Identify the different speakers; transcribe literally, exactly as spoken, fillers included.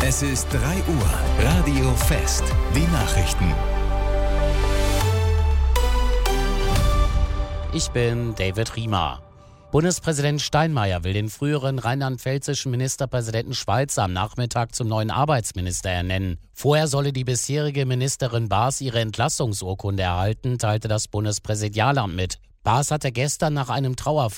Speaker 1: Es ist drei Uhr. Radio Fest. Die Nachrichten.
Speaker 2: Ich bin David Riemer. Bundespräsident Steinmeier will den früheren rheinland-pfälzischen Ministerpräsidenten Schwalzer am Nachmittag zum neuen Arbeitsminister ernennen. Vorher solle die bisherige Ministerin Baas ihre Entlassungsurkunde erhalten, teilte das Bundespräsidialamt mit. Baas hatte gestern nach einem Trauerfall